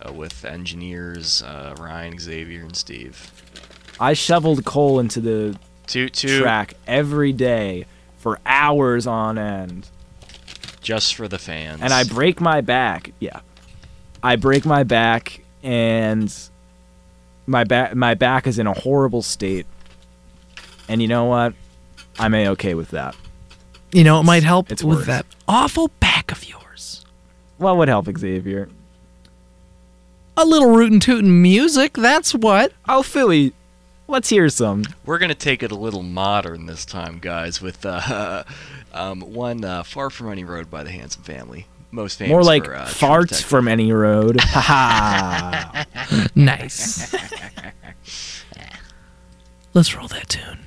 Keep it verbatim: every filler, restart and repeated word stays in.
uh, with engineers uh, Ryan, Xavier, and Steve. I shoveled coal into the Two, two, track every day for hours on end. just for the fans. And I break my back. Yeah. I break my back, and my back my back is in a horrible state. And you know what? I'm A-okay with that. You know, it might help It's with worse. that awful back of yours. What would help, Xavier? A little rootin' tootin' music, that's what. Oh, Philly, let's hear some. We're going to take it a little modern this time, guys, with uh, um, one uh, Far From Any Road by the Handsome Family. Most famous More like for, uh, True farts Detective. from any road. Ha ha. Nice. Let's roll that tune.